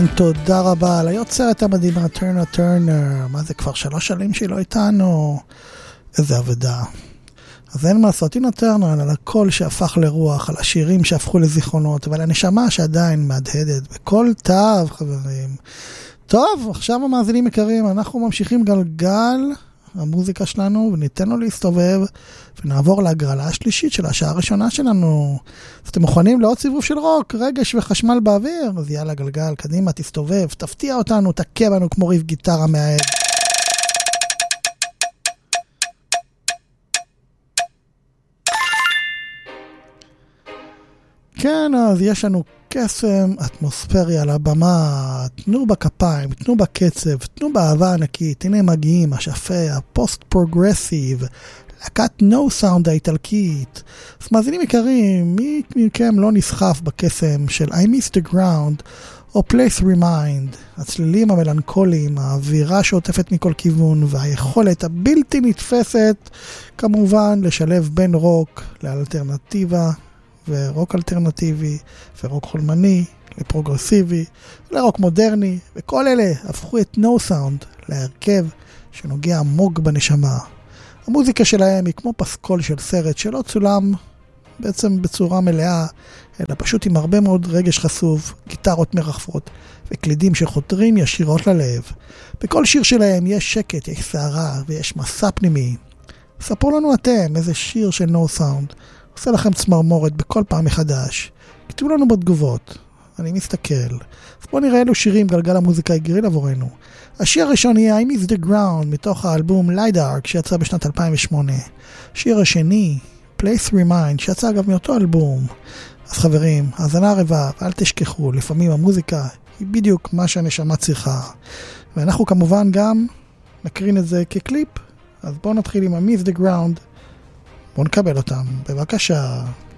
תודה רבה ליוצרת המדהימה טרנר טרנר. מה זה, כבר 3 שנים שהיא לא איתנו? איזה עבודה. אז אין מה לעשות, טינה טרנר, על הקול שהפך לרוח, על השירים שהפכו לזיכרונות, אבל הנשמה שעדיין מהדהדת בכל תו, חברים. טוב, עכשיו המאזינים יקרים, אנחנו ממשיכים גלגל המוזיקה שלנו, וניתן לו להסתובב, ונעבור להגרלה השלישית של השעה הראשונה שלנו. אז אתם מוכנים לעוד סיבוב של רוק, רגש וחשמל באוויר? אז יאללה, גלגל, קדימה, תסתובב, תפתיע אותנו, תכה בנו כמו ריב גיטרה מהעד. כן, אז יש לנו קסם אטמוספרי על הבמה, תנו בכפיים, תנו בקצב, תנו באהבה ענקית, הנה מגיעים, השפה, הפוסט-פרוגרסיב, להקת נו סאונד האיטלקית. אז מאזינים יקרים, מי מכם לא נסחף בקסם של I Miss the Ground או Place Remind, הצלילים המלנכוליים, האווירה שעוטפת מכל כיוון, והיכולת הבלתי נתפסת, כמובן, לשלב בין רוק לאלטרנטיבה, ורוק אלטרנטיבי, ורוק חולמני, לפרוגרסיבי, לרוק מודרני, וכל אלה הפכו את נו סאונד להרכב שנוגע עמוק בנשמה. המוזיקה שלהם היא כמו פסקול של סרט שלא צולם בעצם בצורה מלאה, אלא פשוט עם הרבה מאוד רגש חשוף, גיטרות מרחפות, וקלידים שחותרים ישירות ללב. בכל שיר שלהם יש שקט, יש שערה, ויש מסע פנימי. ספרו לנו אתם איזה שיר של נו סאונד עושה לכם צמרמורת בכל פעם מחדש. כתבו לנו בתגובות. אני מסתכל. אז בואו נראה אילו שירים גלגל המוזיקה הגריל עבורנו. השיר הראשון יהיה I Miss the Ground מתוך האלבום Lidark שיצא בשנת 2008. השיר השני, Place Remind, שיצא אגב מאותו אלבום. אז חברים, האזנה רבה, ואל תשכחו, לפעמים המוזיקה היא בדיוק מה שהנשמה צריכה. ואנחנו כמובן גם נקרין את זה כקליפ. אז בואו נתחיל עם I Miss the Ground. בואו נקבל אותם, בבקשה.